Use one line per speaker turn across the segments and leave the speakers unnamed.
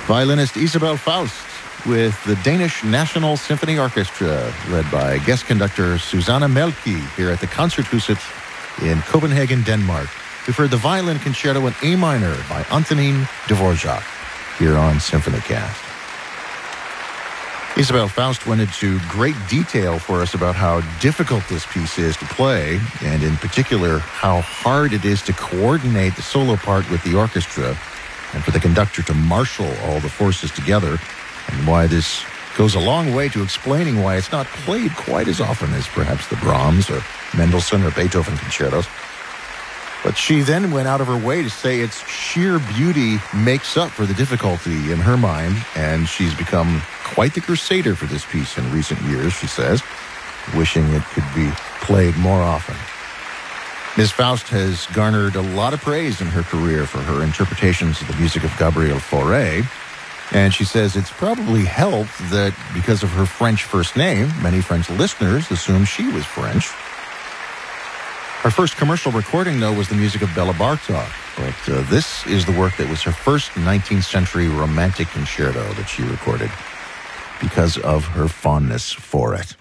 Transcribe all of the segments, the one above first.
Violinist Isabel Faust with the Danish National Symphony Orchestra, led by guest conductor Susanna Melki here at the Concerthuset in Copenhagen, Denmark. We've heard the violin concerto in A minor by Antonin Dvorak here on SymphonyCast. Isabel Faust went into great detail for us about how difficult this piece is to play, and in particular, how hard it is to coordinate the solo part with the orchestra and for the conductor to marshal all the forces together, and why this goes a long way to explaining why it's not played quite as often as perhaps the Brahms or Mendelssohn or Beethoven concertos. But she then went out of her way to say its sheer beauty makes up for the difficulty in her mind, and she's become quite the crusader for this piece in recent years, she says, wishing it could be played more often. Ms. Faust has garnered a lot of praise in her career for her interpretations of the music of Gabriel Fauré, and she says it's probably helped that because of her French first name, many French listeners assumed she was French. Her first commercial recording, though, was the music of Bela Bartok, but this is the work that was her first 19th century romantic concerto that she recorded because of her fondness for it.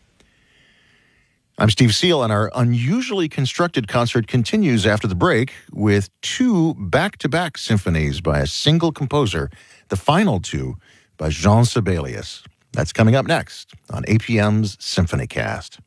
I'm Steve Seal, and our unusually constructed concert continues after the break with two back-to-back symphonies by a single composer, the final two by Jean Sibelius. That's coming up next on APM's SymphonyCast.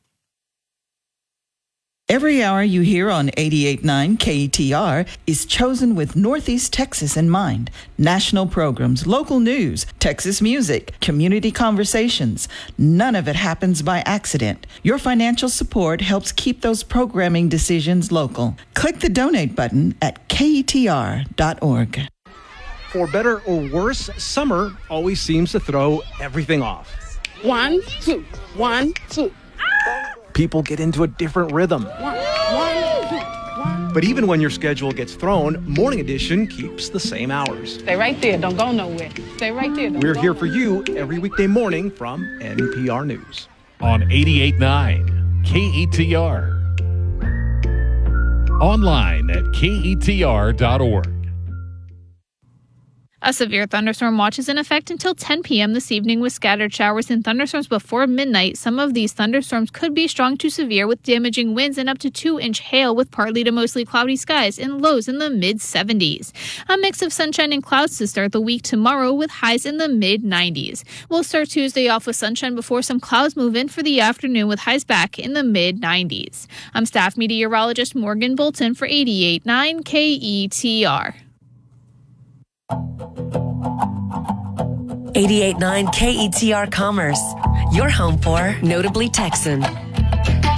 Every hour you hear on 88.9 KETR is chosen with Northeast Texas in mind. National programs, local news, Texas music, community conversations. None of it happens by accident. Your financial support helps keep those programming decisions local. Click the donate button at KETR.org.
For better or worse, summer always seems to throw everything off.
1, 2, 1, 2.
People get into a different rhythm. But even when your schedule gets thrown, Morning Edition keeps the same hours.
Stay right there. Don't go nowhere. Stay right there.
We're here for you every weekday morning from NPR News.
On 88.9 KETR. Online at KETR.org.
A severe thunderstorm watch is in effect until 10 p.m. this evening with scattered showers and thunderstorms before midnight. Some of these thunderstorms could be strong to severe with damaging winds and up to 2-inch hail with partly to mostly cloudy skies and lows in the mid-70s. A mix of sunshine and clouds to start the week tomorrow with highs in the mid-90s. We'll start Tuesday off with sunshine before some clouds move in for the afternoon with highs back in the mid-90s. I'm staff meteorologist Morgan Bolton for 88.9 KETR.
88.9 KETR Commerce, your home for Notably Texan.